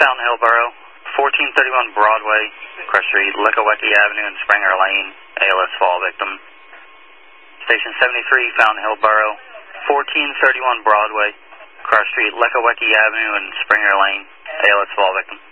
Fountain Hill Borough, 1431 Broadway, Cross Street, Leckowecki Avenue and Springer Lane, ALS fall victim. Station 73, Fountain Hill Borough, 1431 Broadway, Cross Street, Leckowecki Avenue and Springer Lane, ALS fall victim.